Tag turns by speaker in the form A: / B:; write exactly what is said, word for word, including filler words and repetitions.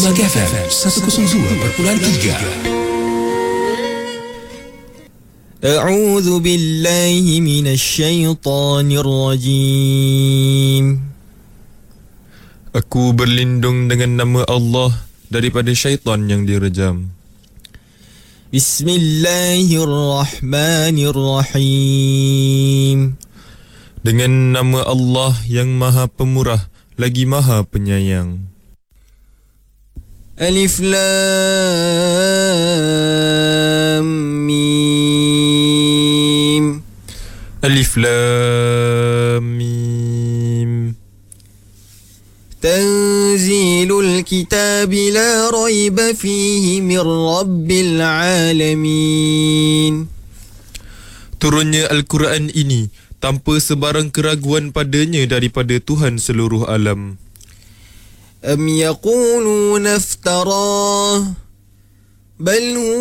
A: Semak F M seratus dua perpuluhan tiga.
B: A'udzu billahi minasyaitonir rajim.
C: Aku berlindung dengan nama Allah daripada syaitan yang direjam.
B: Bismillahirrahmanirrahim.
C: Dengan nama Allah yang Maha Pemurah lagi Maha Penyayang.
B: Alif Lam Mim.
C: Alif Lam Mim.
B: Tanzilul kitab la raiba fihi min rabbil alamin.
C: Turunnya Al-Quran ini tanpa sebarang keraguan padanya daripada Tuhan seluruh alam.
B: Am yaquluna iftarah bal